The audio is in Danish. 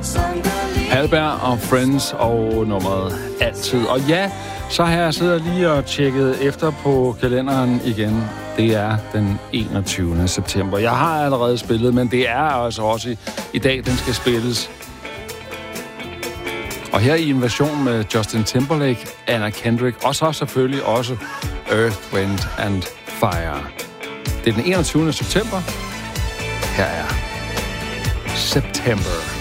Halberg og Friends og nummeret Altid. Og ja, så har jeg siddet lige og tjekket efter på kalenderen igen. Det er den 21. september. Jeg har allerede spillet, men det er altså også i dag, den skal spilles. Og her i en version med Justin Timberlake, Anna Kendrick, og så selvfølgelig også Earth, Wind and Fire. Det er den 21. september. Her er September.